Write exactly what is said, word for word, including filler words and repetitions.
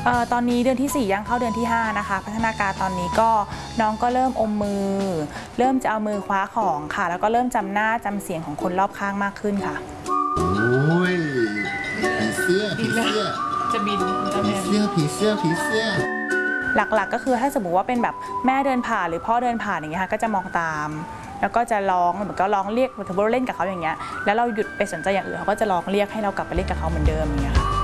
เอ่อตอนนี้เดือนที่สี่ย่างเข้าเดือนที่ห้านะคะพัฒนาการตอนนี้ก็น้องก็เริ่มอมมือเริ่มจะเอามือคว้าของค่ะแล้วก็เริ่มจำหน้าจำเสียงของคนรอบข้างมากขึ้นค่ะโอ้ยผีเสื้อผีเสื้อจะบินจะผีเสื้อผีเสื้อผีเสื้อหลักๆก็คือถ้าสมมติว่าเป็นแบบแม่เดินผ่านหรือพ่อเดินผ่านอย่างเงี้ยค่ะก็จะมองตามแล้วก็จะร้องเหมือนก็ร้องเรียกเหมือนเราเล่นกับเขาอย่างเงี้ยแล้วเราหยุดไปสนใจอย่างอื่นเขาก็จะร้องเรียกให้เรากลับไปเล่นกับเขาเหมือนเดิมอย่างเงี้ยค่ะ